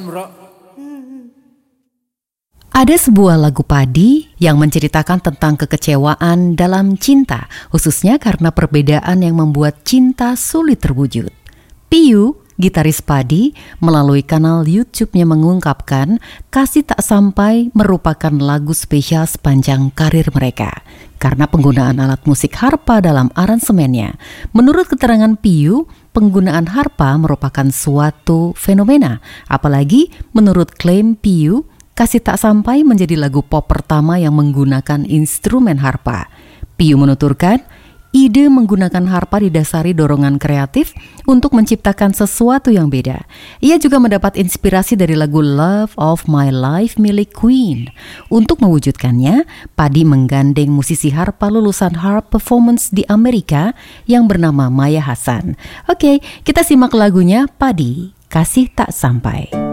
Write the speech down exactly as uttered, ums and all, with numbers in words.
Ada sebuah lagu Padi yang menceritakan tentang kekecewaan dalam cinta, khususnya karena perbedaan yang membuat cinta sulit terwujud. Piyu, gitaris Padi, melalui kanal YouTube-nya mengungkapkan Kasih Tak Sampai merupakan lagu spesial sepanjang karir mereka karena penggunaan alat musik harpa dalam aransemennya. Menurut keterangan Piyu, penggunaan harpa merupakan suatu fenomena, apalagi menurut klaim Piyu, Kasih Tak Sampai menjadi lagu pop pertama yang menggunakan instrumen harpa. Piyu menuturkan, ide menggunakan harpa didasari dorongan kreatif untuk menciptakan sesuatu yang beda. Ia juga mendapat inspirasi dari lagu Love of My Life milik Queen. Untuk mewujudkannya, Padi menggandeng musisi harpa lulusan Harp Performance di Amerika yang bernama Maya Hassan. Oke, kita simak lagunya Padi, Kasih Tak Sampai.